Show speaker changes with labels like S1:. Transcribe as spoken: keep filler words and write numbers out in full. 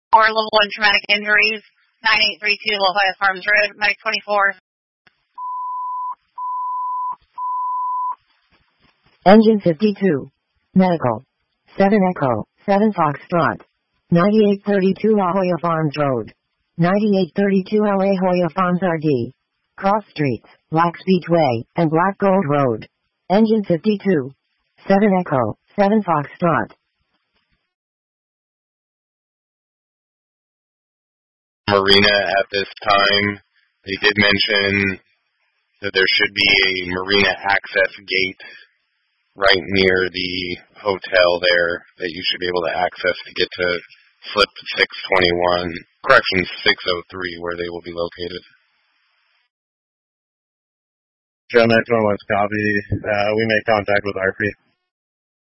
S1: Or level one traumatic injuries, nine eight three two La Jolla Farms Road, Medic twenty-four.
S2: Engine fifty-two. Medical. seven Echo, seven Foxtrot. ninety-eight thirty-two La Jolla Farms Road. ninety-eight thirty-two La Jolla Farms R D. Cross Streets, Blacks Beach Way, and Black Gold Road. Engine fifty-two. seven Echo, seven Foxtrot.
S3: Marina at this time. They did mention that there should be a marina access gate right near the hotel there that you should be able to access to get to slip six twenty-one, correction six oh three, where they will be located.
S4: Joe nine twenty-one's copy. Uh, we made contact with R P.